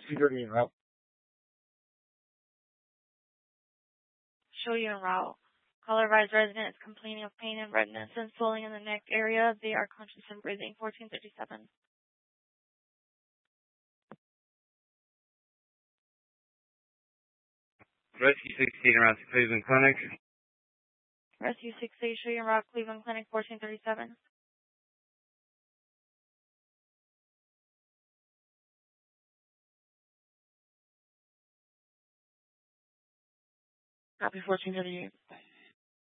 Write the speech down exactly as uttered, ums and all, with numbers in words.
two thirty en route. Show you en route. Caller advised resident is complaining of pain and redness and swelling in the neck area. They are conscious and breathing. fourteen thirty-seven. Rescue sixteen around to Cleveland Clinic. Rescue six eight, show you en route. Cleveland Clinic, fourteen thirty-seven. Copy fourteen thirty-eight.